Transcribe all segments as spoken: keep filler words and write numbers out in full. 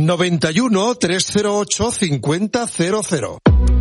noventa y uno, trescientos ocho, cincuenta cero cero.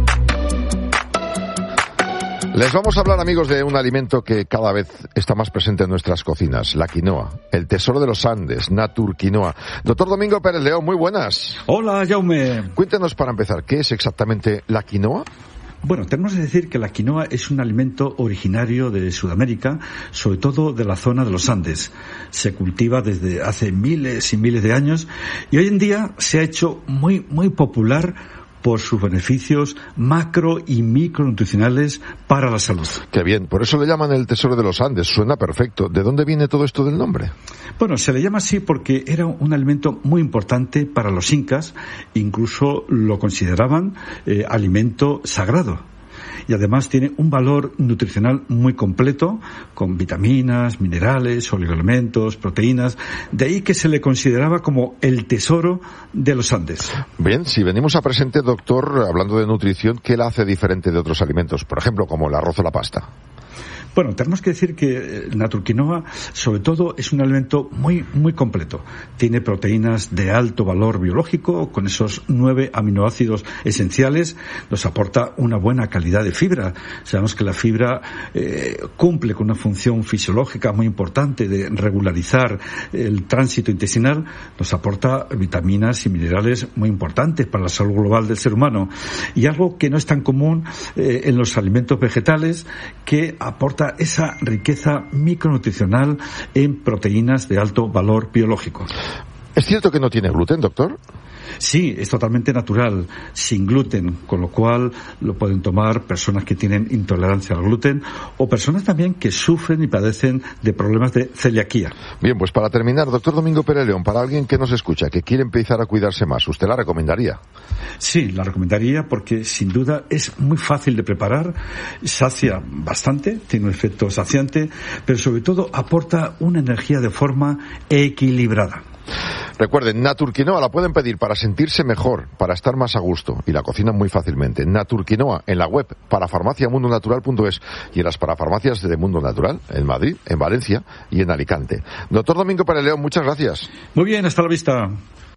Les vamos a hablar, amigos, de un alimento que cada vez está más presente en nuestras cocinas, la quinoa, el tesoro de los Andes, Naturquinoa. Doctor Domingo Pérez León, muy buenas. Hola, Jaume. Cuéntenos para empezar, ¿qué es exactamente la quinoa? Bueno, tenemos que decir que la quinoa es un alimento originario de Sudamérica, sobre todo de la zona de los Andes. Se cultiva desde hace miles y miles de años y hoy en día se ha hecho muy, muy popular por sus beneficios macro y micronutricionales para la salud. Qué bien, por eso le llaman el tesoro de los Andes, suena perfecto. ¿De dónde viene todo esto del nombre? Bueno, se le llama así porque era un alimento muy importante para los incas, incluso lo consideraban eh, alimento sagrado. Y además tiene un valor nutricional muy completo, con vitaminas, minerales, oligoelementos, proteínas. De ahí que se le consideraba como el tesoro de los Andes. Bien, si venimos a presente, doctor, hablando de nutrición, ¿qué la hace diferente de otros alimentos? Por ejemplo, como el arroz o la pasta. Bueno, tenemos que decir que el Naturquinoa, sobre todo, es un alimento muy, muy completo. Tiene proteínas de alto valor biológico, con esos nueve aminoácidos esenciales. Nos aporta una buena calidad de fibra. Sabemos que la fibra eh, cumple con una función fisiológica muy importante de regularizar el tránsito intestinal. Nos aporta vitaminas y minerales muy importantes para la salud global del ser humano. Y algo que no es tan común eh, en los alimentos vegetales, que aporta esa riqueza micronutricional en proteínas de alto valor biológico. ¿Es cierto que no tiene gluten, doctor? Sí, es totalmente natural, sin gluten, con lo cual lo pueden tomar personas que tienen intolerancia al gluten o personas también que sufren y padecen de problemas de celiaquía. Bien, pues para terminar, doctor Domingo Pérez León, para alguien que nos escucha, que quiere empezar a cuidarse más, ¿usted la recomendaría? Sí, la recomendaría porque sin duda es muy fácil de preparar, sacia bastante, tiene un efecto saciante, pero sobre todo aporta una energía de forma equilibrada. Recuerden, Naturquinoa la pueden pedir para sentirse mejor, para estar más a gusto, y la cocinan muy fácilmente. Naturquinoa en la web parafarmacia mundo natural punto es y en las parafarmacias de Mundo Natural, en Madrid, en Valencia y en Alicante. Doctor Domingo Pérez León, muchas gracias. Muy bien, hasta la vista.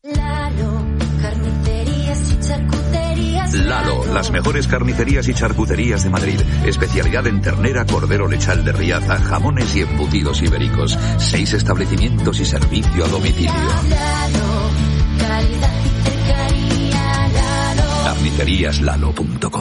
Lalo, las mejores carnicerías y charcuterías de Madrid. Especialidad en ternera, cordero lechal de Riaza, jamones y embutidos ibéricos. Seis establecimientos y servicio a domicilio. carnicerías lalo punto com